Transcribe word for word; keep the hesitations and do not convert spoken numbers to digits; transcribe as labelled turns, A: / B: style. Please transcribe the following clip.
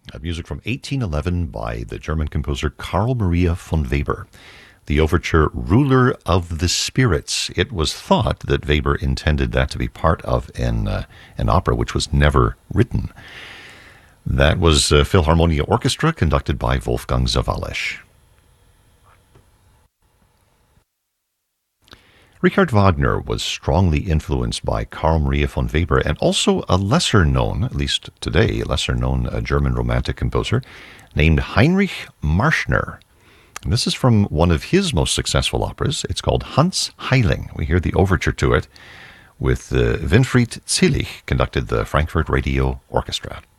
A: Uh, music from eighteen eleven by the German composer Carl Maria von Weber. The overture Ruler of the Spirits. It was thought that Weber intended that to be part of an, uh, an opera which was never written. That was uh, Philharmonia Orchestra conducted by Wolfgang Sawallisch. Richard Wagner was strongly influenced by Carl Maria von Weber and also a lesser-known, at least today, lesser-known uh, German romantic composer named Heinrich Marschner. And this is from one of his most successful operas. It's called Hans Heiling. We hear the overture to it with uh, Winfried Zillig, conducted the Frankfurt Radio Orchestra.